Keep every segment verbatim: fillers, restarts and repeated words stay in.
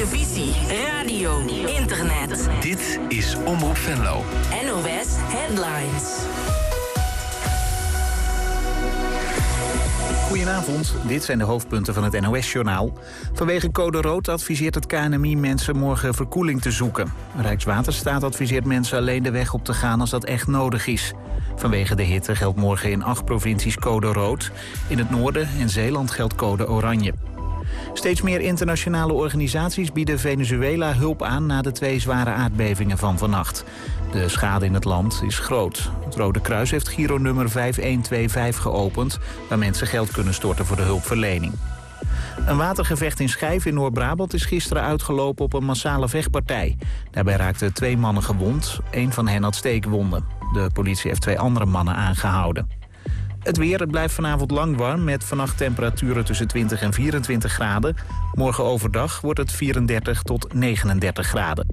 televisie, radio, internet. Dit is Omroep Venlo. N O S Headlines. Goedenavond, dit zijn de hoofdpunten van het N O S-journaal. Vanwege code rood adviseert het K N M I mensen morgen verkoeling te zoeken. Rijkswaterstaat adviseert mensen alleen de weg op te gaan als dat echt nodig is. Vanwege de hitte geldt morgen in acht provincies code rood. In het noorden en Zeeland geldt code oranje. Steeds meer internationale organisaties bieden Venezuela hulp aan na de twee zware aardbevingen van vannacht. De schade in het land is groot. Het Rode Kruis heeft Giro-nummer vijf een twee vijf geopend, waar mensen geld kunnen storten voor de hulpverlening. Een watergevecht in Schijf in Noord-Brabant is gisteren uitgelopen op een massale vechtpartij. Daarbij raakten twee mannen gewond, één van hen had steekwonden. De politie heeft twee andere mannen aangehouden. Het weer, het blijft vanavond lang warm met vannacht temperaturen tussen twintig en vierentwintig graden. Morgen overdag wordt het vierendertig tot negenendertig graden.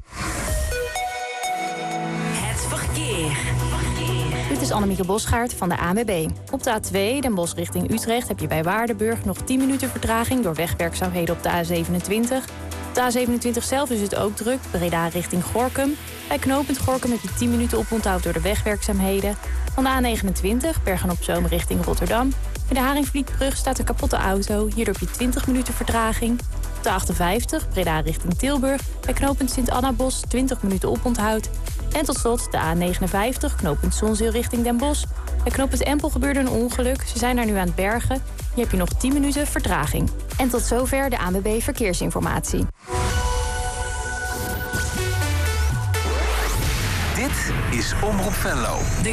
Het verkeer. Dit is Annemieke Bosgaard van de A N W B. Op de A twee, Den Bosch richting Utrecht, heb je bij Waardenburg nog tien minuten vertraging door wegwerkzaamheden op de A zevenentwintig. Op de A zevenentwintig zelf is het ook druk, Breda richting Gorinchem. Bij knooppunt Gorinchem heb je tien minuten oponthoud door de wegwerkzaamheden. Van de A negenentwintig, Bergen-op-Zoom richting Rotterdam. In de Haringvlietbrug staat een kapotte auto, hierdoor heb je twintig minuten vertraging. Op de achtenvijftig, Breda richting Tilburg. Bij knooppunt Sint-Annabos twintig minuten oponthoud. En tot slot de A negenenvijftig, knooppunt Zonzeel richting Den Bosch. Bij knooppunt Empel gebeurde een ongeluk, ze zijn daar nu aan het bergen. Hier heb je nog tien minuten vertraging. En tot zover de A N W B Verkeersinformatie. Dit is Omroep Venlo.